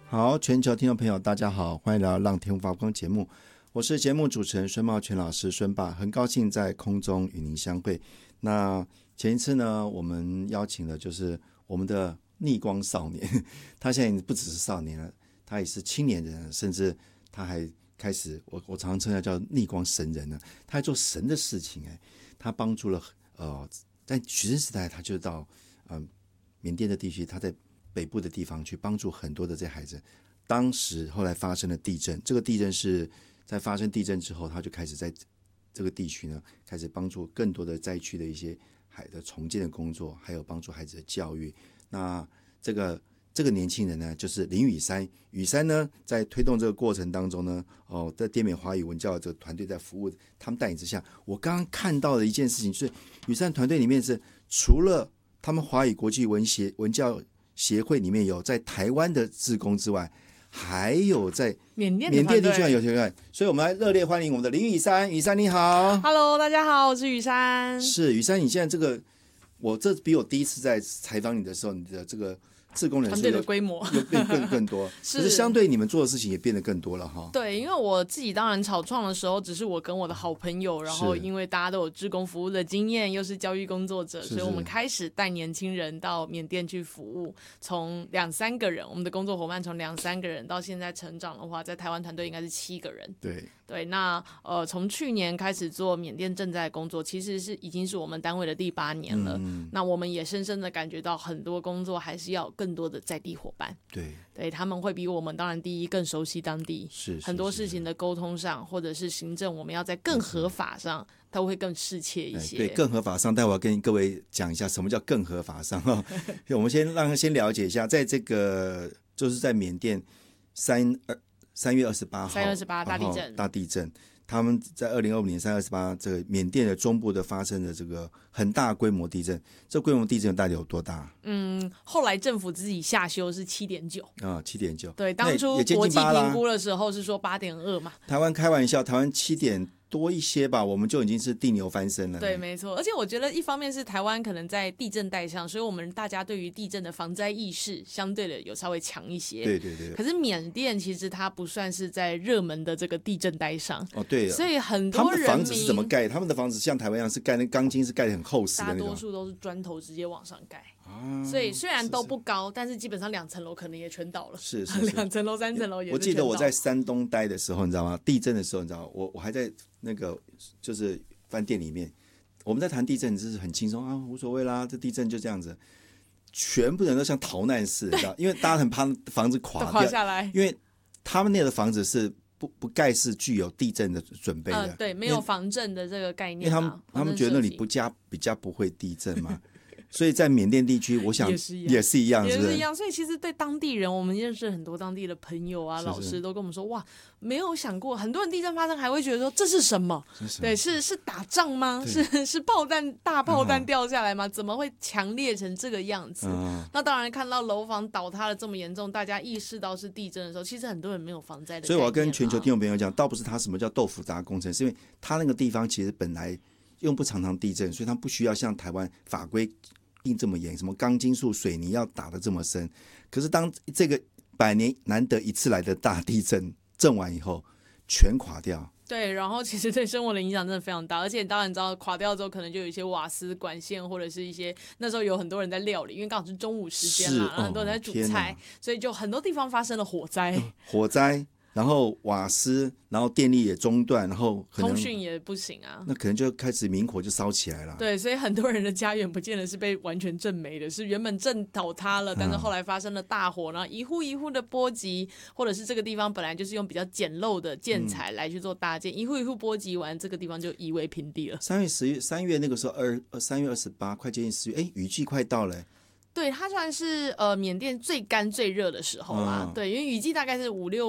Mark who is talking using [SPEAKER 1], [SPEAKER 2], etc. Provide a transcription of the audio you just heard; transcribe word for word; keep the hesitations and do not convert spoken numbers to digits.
[SPEAKER 1] 好，全球听众朋友大家好，欢迎来到让天发光节目，我是节目主持人孙茂全老师孙爸，很高兴在空中与您相会。那前一次呢，我们邀请的就是我们的逆光少年，他现在不只是少年了，他也是青年人，甚至他还开始，我我常常称他叫逆光神人呢，他还做神的事情哎，他帮助了呃，在学生时代他就到呃缅甸的地区，他在北部的地方去帮助很多的这些孩子。当时后来发生了地震，这个地震是在发生地震之后，他就开始在这个地区呢，开始帮助更多的灾区的一些海的重建的工作，还有帮助孩子的教育。那这个这个年轻人呢，就是林宇山。宇山呢，在推动这个过程当中呢，哦，在滇缅华语文教的这个团队在服务他们带领之下，我刚刚看到的一件事情，就是宇山团队里面是除了他们华语国际文协文教协会里面有在台湾的志工之外，还有在
[SPEAKER 2] 缅甸
[SPEAKER 1] 缅甸地区有学员，所以我们来热烈欢迎我们的林宇山。宇山你好。
[SPEAKER 2] Hello， 大家好，我是宇山。
[SPEAKER 1] 是宇山，你现在这个，我这比我第一次在采访你的时候，你的这个志工人数
[SPEAKER 2] 团队的规模
[SPEAKER 1] 又变更更多，
[SPEAKER 2] 是
[SPEAKER 1] 可是相对你们做的事情也变得更多了哈。
[SPEAKER 2] 对，因为我自己当然草创的时候，只是我跟我的好朋友，然后因为大家都有志工服务的经验，又是教育工作者，
[SPEAKER 1] 是是
[SPEAKER 2] 所以我们开始带年轻人到缅甸去服务，从两三个人，我们的工作伙伴从两三个人到现在成长的话，在台湾团队应该是七个人。
[SPEAKER 1] 对
[SPEAKER 2] 对，那呃，从去年开始做缅甸赈灾工作，其实是已经是我们单位的第八年了。嗯、那我们也深深的感觉到，很多工作还是要有更多的在地伙伴。
[SPEAKER 1] 对
[SPEAKER 2] 对，他们会比我们当然第一更熟悉当地，
[SPEAKER 1] 是是
[SPEAKER 2] 很多事情的沟通上，或者是行政，我们要在更合法上，都会更适切一些。
[SPEAKER 1] 对，更合法上，待会要跟各位讲一下什么叫更合法上哈。我们先让先了解一下，在这个就是在缅甸三二。三月二十八号，
[SPEAKER 2] 三月二十八大地震，
[SPEAKER 1] 大地震。他们在二零二五年三月二十八，这个缅甸的中部的发生的这个很大规模地震。这规模地震大概有多大？
[SPEAKER 2] 嗯，后来政府自己下修是七点九
[SPEAKER 1] 啊，七点九。
[SPEAKER 2] 对，当初国际评估的时候是说八点二嘛。
[SPEAKER 1] 台湾开玩笑，台湾七点多一些吧，我们就已经是地牛翻身了。
[SPEAKER 2] 对，没错。而且我觉得一方面是台湾可能在地震带上，所以我们大家对于地震的防灾意识相对的有稍微强一些。
[SPEAKER 1] 对对对。
[SPEAKER 2] 可是缅甸其实它不算是在热门的这个地震带上。
[SPEAKER 1] 哦，对。
[SPEAKER 2] 所以很多人民，
[SPEAKER 1] 他们的房子是怎么盖？他们的房子像台湾一样是盖那钢筋是盖得很厚实的那种。
[SPEAKER 2] 大多数都是砖头直接往上盖。啊、所以虽然都不高，是是但是基本上两层楼可能也全倒了。
[SPEAKER 1] 是是是，
[SPEAKER 2] 两层楼、三层楼也是全倒了。
[SPEAKER 1] 我记得我在山东待的时候，你知道吗？地震的时候，你知道吗，我我还在那个就是饭店里面，我们在谈地震，就是很轻松啊，无所谓啦，这地震就这样子。全部人都像逃难似的，你知道，因为大家很怕房子垮掉，
[SPEAKER 2] 垮下来，
[SPEAKER 1] 因为他们那个房子是不不盖是具有地震的准备的，
[SPEAKER 2] 呃、对，没有防震的这个概念、啊，
[SPEAKER 1] 因为他们他们觉得那里不加比较不会地震嘛。所以在缅甸地区，我想也是一样，也是一样，
[SPEAKER 2] 也是一样。所以其实对当地人，我们认识很多当地的朋友啊、老师都跟我们说，哇，没有想过，很多人地震发生还会觉得说这是什么？对，是是打仗吗？是是炮弹大炮弹掉下来吗？怎么会强烈成这个样子？嗯、那当然看到楼房倒塌了这么严重，大家意识到是地震的时候，其实很多人没有防灾的概念、啊。
[SPEAKER 1] 所以我要跟全球听众朋友讲，倒不是他什么叫豆腐渣工程，是因为他那个地方其实本来用不常常地震，所以他不需要像台湾法规定这么严，什么钢筋束水泥要打得这么深。可是当这个百年难得一次来的大地震震完以后，全垮掉。
[SPEAKER 2] 对，然后其实对生活的影响真的非常大，而且当然知道垮掉之后，可能就有一些瓦斯管线，或者是一些那时候有很多人在料理，因为刚好是中午时间嘛，然后很多人在煮菜，所以就很多地方发生了火灾。
[SPEAKER 1] 嗯、火灾。然后瓦斯，然后电力也中断，然后可能
[SPEAKER 2] 通讯也不行啊，
[SPEAKER 1] 那可能就开始明火就烧起来了。
[SPEAKER 2] 对，所以很多人的家园不见得是被完全震没的，是原本震倒塌了，但是后来发生了大火，然后一户一户的波及，或者是这个地方本来就是用比较简陋的建材来去做搭建，嗯、一户一户波及完，这个地方就夷为平地了。
[SPEAKER 1] 三月十月三月那个时候二三月二十八，快接近四月，哎，雨季快到了。
[SPEAKER 2] 对，它算是呃缅甸最干最热的时候啦。嗯、对，因为雨季大概是五六